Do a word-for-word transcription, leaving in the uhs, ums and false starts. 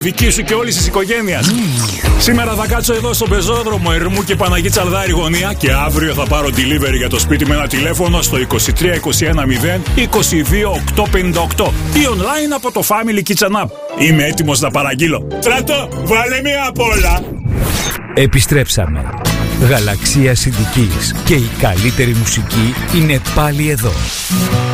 Δική σου και όλης της οικογένειας. Mm. Σήμερα θα κάτσω εδώ στον πεζόδρομο Ερμού και Παναγή Τσαλδάρη γωνία και αύριο θα πάρω delivery για το σπίτι με ένα τηλέφωνο στο είκοσι τρία είκοσι ένα μηδέν είκοσι δύο οκτακόσια πενήντα οκτώ ή online από το Family Kitchen App. Είμαι έτοιμος να παραγγείλω. Στράτο, βάλε μία απ' όλα. Επιστρέψαμε. Γαλαξία Συντικής και η καλύτερη μουσική είναι πάλι εδώ.